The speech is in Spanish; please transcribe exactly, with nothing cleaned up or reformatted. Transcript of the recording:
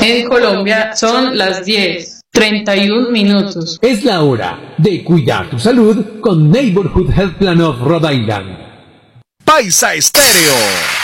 En Colombia son las diez, treinta y un minutos. Es la hora de cuidar tu salud con Neighborhood Health Plan of Rhode Island. Paisa Estéreo.